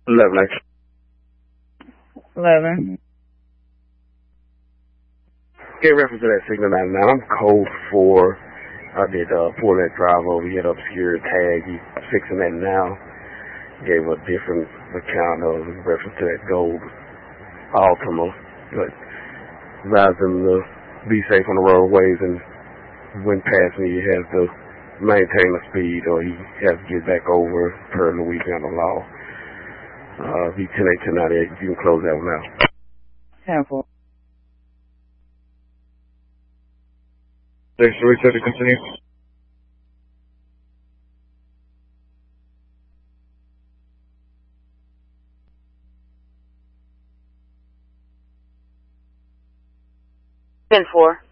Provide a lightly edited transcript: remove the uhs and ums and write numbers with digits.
11 actually. 11. In reference to that signal 99, I'm code 4. I did 4-let drive over. He had obscure tag. He's fixing that now. Gave a different account of in reference to that gold Altima. But advised him to be safe on the roadways, and went past me. He has to maintain the speed or he has to get back over per Louisiana law. V10 1098, you can close that one out. 10-4. Thanks, reset to continue. Ten 4.